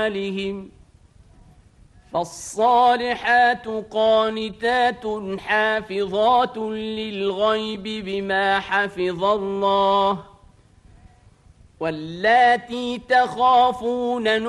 أعمالهم فالصالحات قانتات حافظات للغيب بما حفظ الله واللاتي تخافون